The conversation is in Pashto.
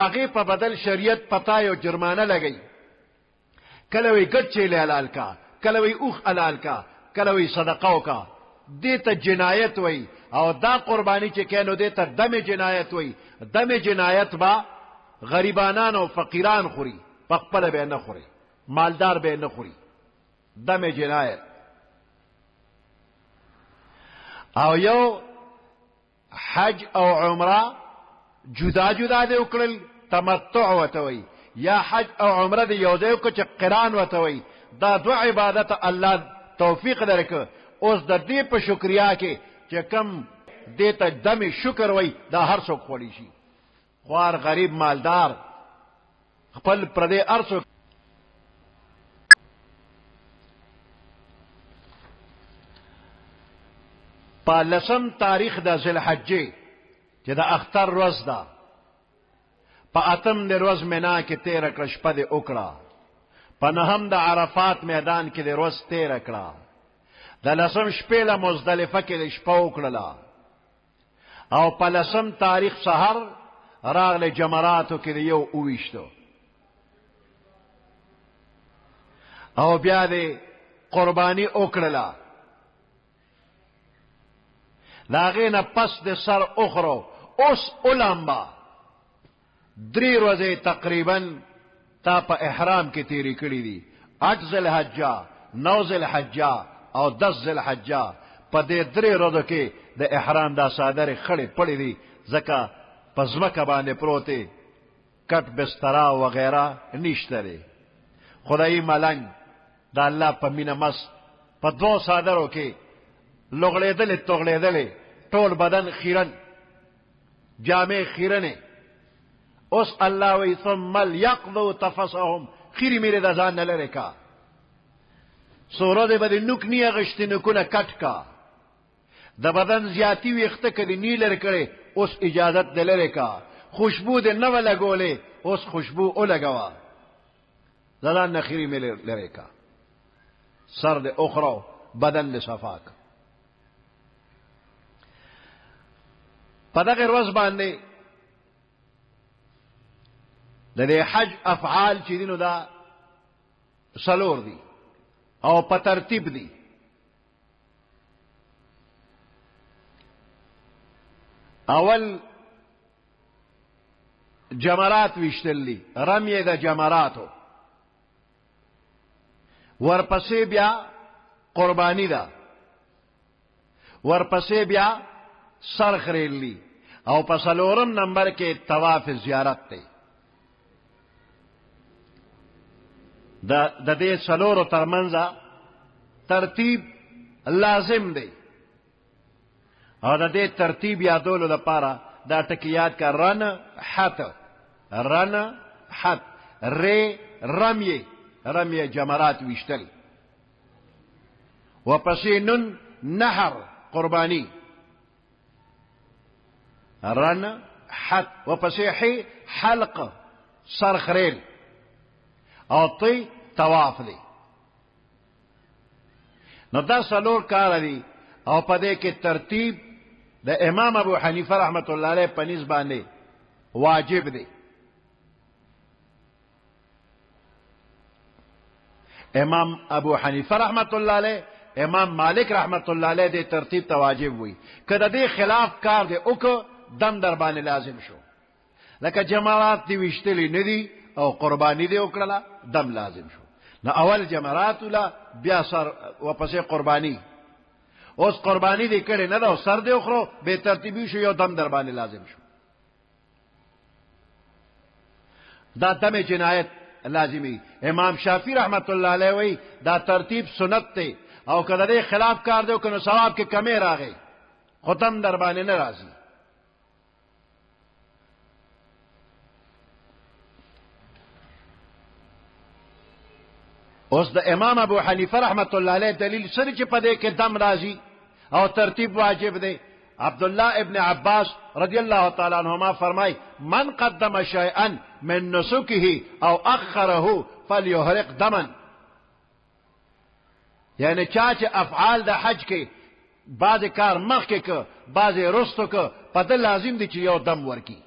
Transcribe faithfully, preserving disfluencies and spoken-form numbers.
هغه په بدل شریعت پتا یو جرمانه لګی کله وی ګټ چیل حلال کا کله وی اوخ حلال کا کله وی صدقه وکا دې ته جنایت وای او دا قربانی چې کینو دې ته دم جنایت وای دم جنایت با غریبانان او فقیران خوري پخپل به نه خوري مالدار به نه خوري دم جنایت او یو حج او عمره جدا جدا دی وکړل تمتع وتوي یا حج او عمره دی یو دی کو چې قران وتوي دا دو عبادت الله توفیق درک اوس د دې په شکریا کې چې کم دې ته دم شکر وای دا هر څوک خوړی شي خوار غریب مالدار خپل پردې ارسو په لسم تاریخ د ذوالحجې چې د اختر ورځ ده په اتم د ورځ مینا کې تیر کړه شپه دې وکړه په نهم د عرفات میدان کې د ورځ تیر کړه د لسم شپې له مزدلفه کې د شپه وکړله او په لسم تاریخ سحر راغله جمراتو کې د یو اوویشتو او بیا دې قربانی وکړله لاغې نه پس د سر اخرو اوس علماء درې ورځې تقریبا تا په احرام کې تیری کړې دي اټ ذل حجه نو ذل حجه او دس ذل حجه په دې درې ورځو کې د احرام دا صادره خړې پړې دي ځکه پزمکه باندې پروته کټ بستر وغیرہ نشته لري خدای ملنګ دا الله په مینه مس په دوه صادرو کې لغړېدل توغړېدل ټول بدن خیرن جامع خیرنه اوس الله وی ثم ليقضوا تفسهم خیری میره د ځان نه لره کا سوره دې بده نوک نیه غشتنه کونه کټ کا د بدن زیاتی ویخته کړي نیلر کړي اوس اجازت دلره کا خوشبو دې نه ولګولې اوس خوشبو ولګوا ځان نه خیری میره لره کا سر دې اخرى بدن دې صفاک په دغه ورځ باندې د دې حج افعال چې دینو دا سلور دي او په ترتیب دي اول جمرات وشتل دي رمي د جمراتو ورپسې بیا قربانی ده ورپسې بیا سر خریلی او په سلورم نمبر کې طواف زیارت دی د د دې سلورو ترمنځ ترتیب لازم دی او د دې ترتیب یادولو لپاره دا ټکی یاد کا رن حت رن حت ر رمي رمي جمرات وشتل وپسې نن نحر قربانی رن حت وپسې حلق سر خریل او طی طواف دی نو دا سلور کار دی او په دې کې ترتیب د امام ابو حنیفه رحمت الله علیه په نسبت باندې واجب دی امام ابو حنیفه رحمت الله علیه امام مالک رحمت الله علیه دې ترتیب ته واجب وي کله دې خلاف کار دی او که دم در باندې لازم شو لکه جمرات دی وشتلی ندی او قربانی دی وکړه دم لازم شو نو اول جمرات ولا بیا سر واپسې قربانی اوس قربانی دی کړي نه دا سر دی خو به ترتیبی شو یو دم در باندې لازم شو دا دم جنایت لازمی امام شافعی رحمت الله علیه وی دا ترتیب سنت دی او کله دې خلاف کار دی او کنه ثواب کې کمی راغی ختم در باندې نه راځي اوس د امام ابو حنیفه رحمت الله علیه دلیل سره چې په دې کې دم راځي او ترتیب واجب دی عبد الله ابن عباس رضی الله تعالی عنهما فرمای من قدم شیئا من نسکه او اخره فليحرق دما یعنی چا چې افعال د حج کې بعض کار مخکې ک بعض رستو ک پته لازم دي چې یو دم ورکی